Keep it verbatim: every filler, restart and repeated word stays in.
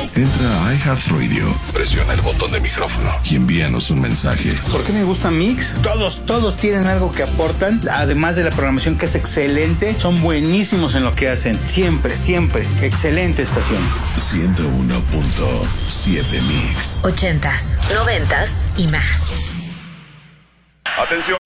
Entra a iHeartRadio, presiona el botón de micrófono y envíanos un mensaje. ¿Por qué me gusta Mix? Todos, todos tienen algo que aportan, además de la programación que es excelente, son buenísimos en lo que hacen. Siempre, siempre. Excelente estación. ciento uno punto siete Mix. Ochentas, noventas y más. Atención.